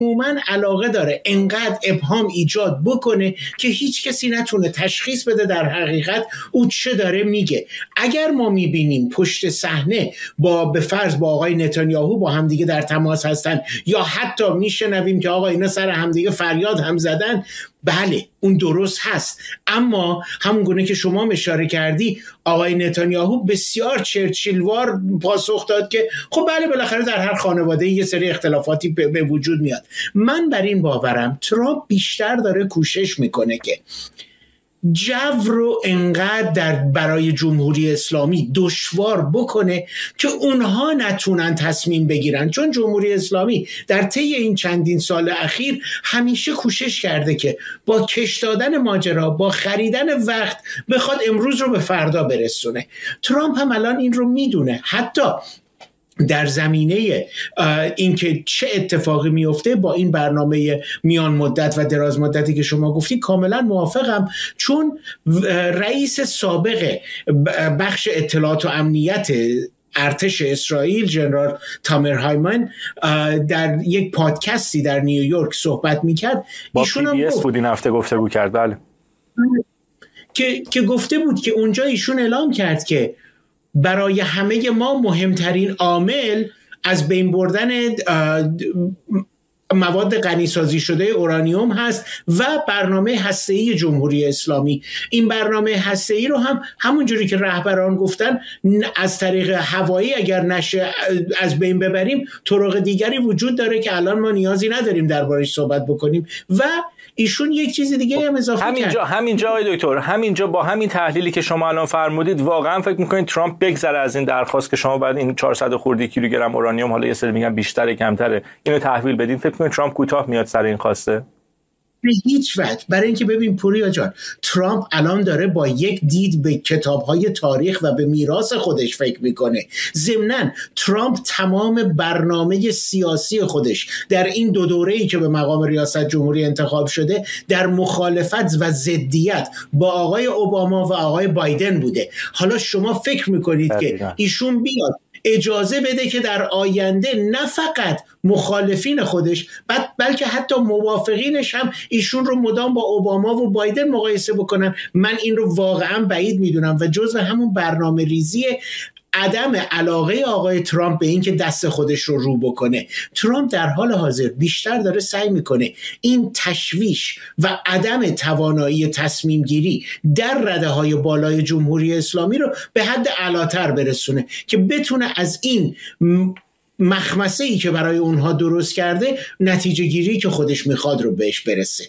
عموما علاقه داره انقدر ابهام ایجاد بکنه که هیچ کسی نتونه تشخیص بده در حقیقت او چه داره میگه. اگر ما میبینیم پشت صحنه به فرض با آقای نتانیاهو با همدیگه در تماس هستن یا حتی میشنویم که آقا اینا سر همدیگه فریاد هم زدن، بله اون درست هست، اما همون گونه که شما اشاره کردی آقای نتانیاهو بسیار چرچیلوار پاسخ داد که خب بله بالاخره در هر خانواده یه سری اختلافاتی به وجود میاد. من بر این باورم ترامپ بیشتر داره کوشش میکنه که جو رو انقدر برای جمهوری اسلامی دشوار بکنه که اونها نتونن تصمیم بگیرن، چون جمهوری اسلامی در طی این چندین سال اخیر همیشه کوشش کرده که با کش دادن ماجرا، با خریدن وقت بخواد امروز رو به فردا برسونه. ترامپ هم الان این رو میدونه، حتی در زمینه اینکه چه اتفاقی میفته با این برنامه میان مدت و دراز مدتی که شما گفتی کاملا موافقم، چون رئیس سابق بخش اطلاعات و امنیت ارتش اسرائیل جنرال تامر هایمن در یک پادکستی در نیویورک صحبت میکرد، با PBS بود این هفته گفتگو کرد، بله، که گفته بود که اونجا ایشون اعلام کرد که برای همه ما مهمترین عامل از بین بردن مواد غنی‌سازی شده اورانیوم هست و برنامه هسته‌ای جمهوری اسلامی. این برنامه هسته‌ای رو هم همونجوری که رهبران گفتن از طریق هوایی اگر نشه از بین ببریم، طرق دیگری وجود داره که الان ما نیازی نداریم دربارش صحبت بکنیم. و ایشون یک چیز دیگه هم اضافه کرد. همینجا آقای دکتر، همینجا با همین تحلیلی که شما الان فرمودید واقعا فکر می‌کنید ترامپ بگذره از این درخواست که شما بعد این 400 خورده کیلوگرم اورانیوم، حالا یه سری میگن بیشتره کمتره، اینو تحویل بدین؟ فکر می‌کنید ترامپ کوتاه میاد سر این خواسته؟ به هیچ وجه. برای اینکه ببین پوریا جان، ترامپ الان داره با یک دید به کتاب‌های تاریخ و به میراث خودش فکر میکنه. ضمناً ترامپ تمام برنامه سیاسی خودش در این دو دوره‌ای که به مقام ریاست جمهوری انتخاب شده در مخالفت و ضدیت با آقای اوباما و آقای بایدن بوده. حالا شما فکر میکنید که ایشون بیاد اجازه بده که در آینده نه فقط مخالفین خودش بلکه حتی موافقینش هم ایشون رو مدام با اوباما و بایدن مقایسه بکنن؟ من این رو واقعا بعید میدونم و جزو همون برنامه ریزی عدم علاقه آقای ترامپ به این که دست خودش رو بکنه. ترامپ در حال حاضر بیشتر داره سعی میکنه این تشویش و عدم توانایی تصمیم گیری در رده های بالای جمهوری اسلامی رو به حد اعلاتر برسونه که بتونه از این مخمسه ای که برای اونها درست کرده نتیجه گیری که خودش میخواد رو بهش برسه.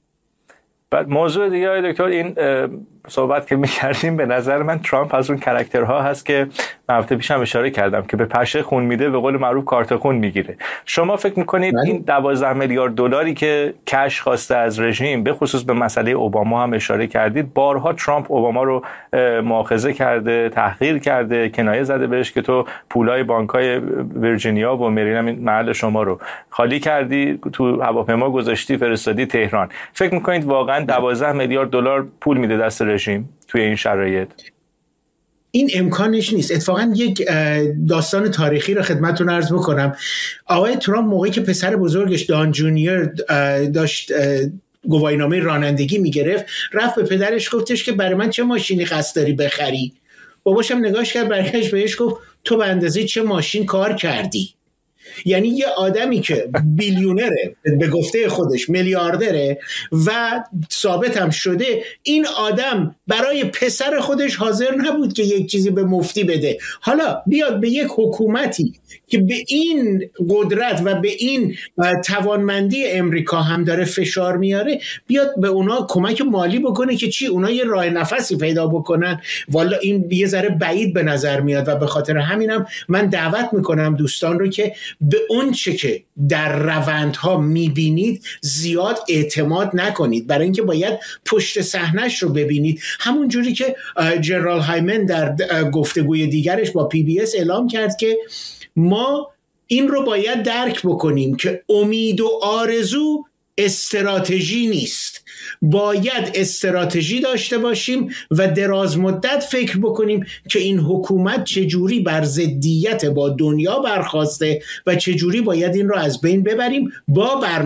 بعد موضوع دیگه آقای دکتر، این صحبت که می‌کردیم به نظر من ترامپ از اون کاراکترها هست که هفته پیشم اشاره کردم که به پشه خون میده، به قول معروف کارت خون میگیره. شما فکر می‌کنید این 12 میلیارد دلاری که کش خواسته از رژیم، به خصوص به مسئله اوباما هم اشاره کردید، بارها ترامپ اوباما رو مؤاخذه کرده، تحقیر کرده، کنایه زده بهش که تو پولای بانک‌های ویرجینیا و مریلند محل شما رو خالی کردی، تو هواپیما گذاشتی فرستادی تهران. فکر می‌کنید واقعا 12 میلیارد دلار پول میده دست رژیم توی این شرایط؟ این امکانش نیست. اتفاقا یک داستان تاریخی رو خدمتتون عرض بکنم. آقای ترامپ موقعی که پسر بزرگش دان جونیور داشت گواهینامه رانندگی میگرفت، رفت به پدرش گفتش که برای من چه ماشینی قصد داری بخری؟ باباش هم نگاش کرد، برگشت بهش گفت تو به اندازه چه ماشین کار کردی؟ یعنی یه آدمی که بیلیونره، به گفته خودش میلیاردره و ثابت هم شده، این آدم برای پسر خودش حاضر نبود که یک چیزی به مفتی بده. حالا بیاد به یک حکومتی که به این قدرت و به این توانمندی امریکا هم داره فشار میاره، بیاد به اونا کمک مالی بکنه که چی؟ اونا یه راه نفسی پیدا بکنن. والا این یه ذره بعید به نظر میاد و به خاطر همینم من دعوت میکنم دوستان رو که به اون چه که در روندها میبینید زیاد اعتماد نکنید، برای اینکه باید پشت صحنه‌اش رو ببینید. همون جوری که جنرال هایمن در گفتگوی دیگرش با PBS اعلام کرد که ما این رو باید درک بکنیم که امید و آرزو استراتژی نیست. باید استراتژی داشته باشیم و دراز مدت فکر بکنیم که این حکومت چجوری بر ضدیت با دنیا برخاسته و چجوری باید این رو از بین ببریم با